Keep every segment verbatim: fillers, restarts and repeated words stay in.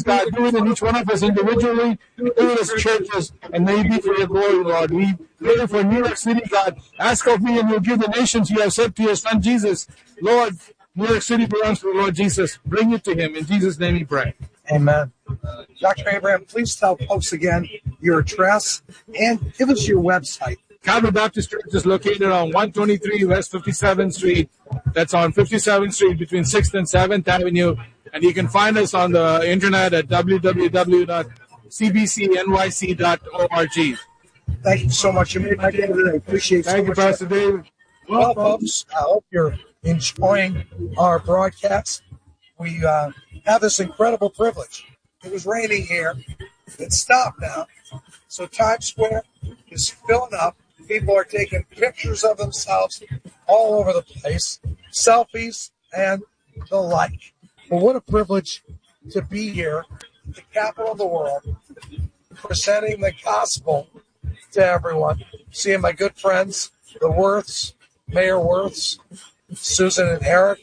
God. Do it in each one of us individually. Do it as churches, and may it be for your glory, Lord. We pray for New York City, God. Ask of me, and you'll give the nations you have said to your Son, Jesus. Lord, New York City belongs to the Lord Jesus. Bring it to him. In Jesus' name we pray. Amen. Doctor Abraham, please tell folks again your address and give us your website. Calvary Baptist Church is located on one twenty-three West fifty-seventh Street. That's on fifty-seventh Street between sixth and seventh Avenue. And you can find us on the internet at w w w dot c b c n y c dot org. Thank you so much. You made my day today. Appreciate it. Thank so you, Pastor David. Well, folks, I hope you're enjoying our broadcast. We uh, have this incredible privilege. It was raining here. It's stopped now. So Times Square is filling up. People are taking pictures of themselves all over the place, selfies and the like. Well, what a privilege to be here at the capital of the world, presenting the gospel to everyone. Seeing my good friends, the Worths, Mayor Worths, Susan and Eric,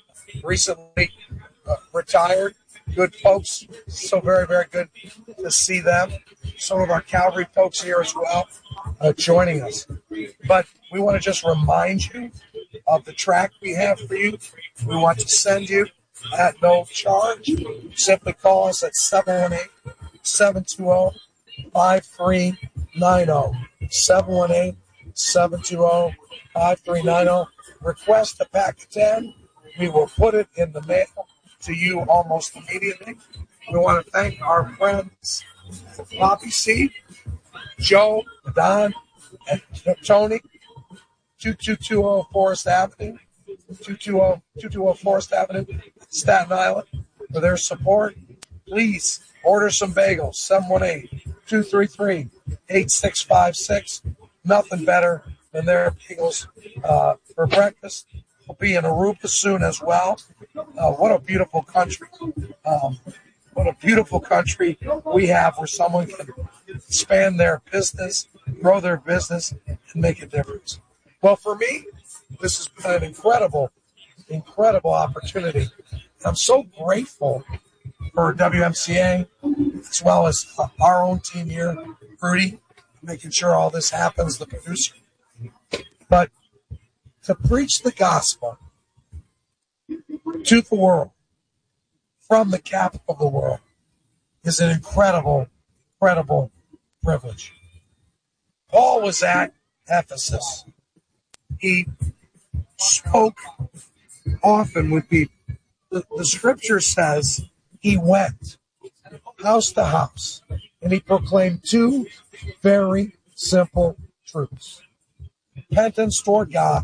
recently uh, retired. Good folks. So very, very good to see them. Some of our Calvary folks here as well uh, joining us. But we want to just remind you of the track we have for you. We want to send you at no charge. Simply call us at seven one eight, seven two zero, five three nine zero. seven one eight, seven two zero, five three nine zero. Request a pack of ten. We will put it in the mail to you almost immediately. We want to thank our friends Poppy C, Joe, Don, and Tony, two two two zero Forest Avenue, two two zero, two two zero Forest Avenue, Staten Island, for their support. Please order some bagels, seven one eight, two three three, eight six five six. Nothing better than their bagels uh, for breakfast. We'll be in Aruba soon as well. Uh, what a beautiful country. Um, what a beautiful country we have where someone can expand their business, grow their business, and make a difference. Well, for me, this has been an incredible, incredible opportunity. I'm so grateful for W M C A as well as our own team here, Rudy, making sure all this happens, the producer. But to preach the gospel to the world from the capital of the world is an incredible, incredible privilege. Paul was at Ephesus. He spoke often with people. The, the scripture says he went house to house and he proclaimed two very simple truths: repentance toward God,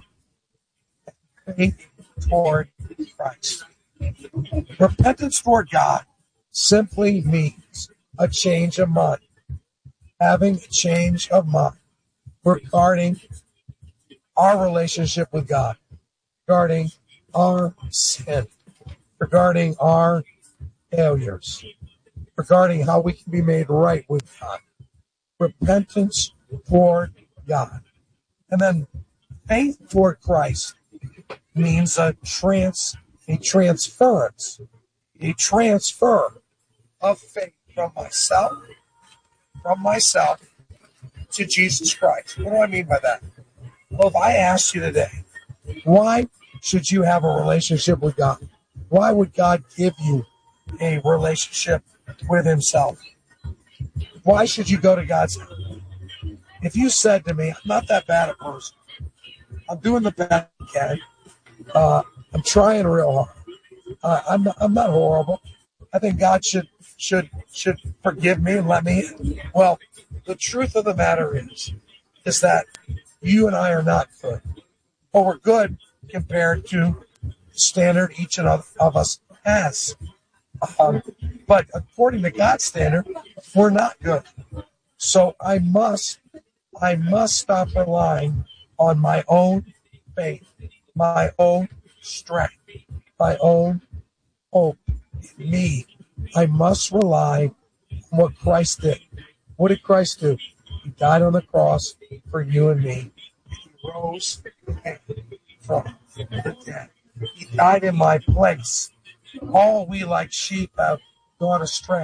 faith toward Christ. Repentance toward God simply means a change of mind, having a change of mind regarding our relationship with God, regarding our sin, regarding our failures, regarding how we can be made right with God. Repentance toward God. And then faith toward Christ means a trans, a transference, a transfer of faith from myself, from myself to Jesus Christ. What do I mean by that? Well, if I asked you today, why should you have a relationship with God? Why would God give you a relationship with himself? Why should you go to God's house? If you said to me, I'm not that bad a person, I'm doing the best I can, uh, I'm trying real hard, uh, I'm, not, I'm not horrible, I think God should should should forgive me and let me in. Well, the truth of the matter is, is that you and I are not good. But we're good compared to the standard each and of us has. Um, but according to God's standard, we're not good. So I must, I must stop relying on my own faith, my own strength, my own hope in me. I must rely on what Christ did. What did Christ do? He died on the cross for you and me. He rose from the dead. He died in my place. All we like sheep have gone astray.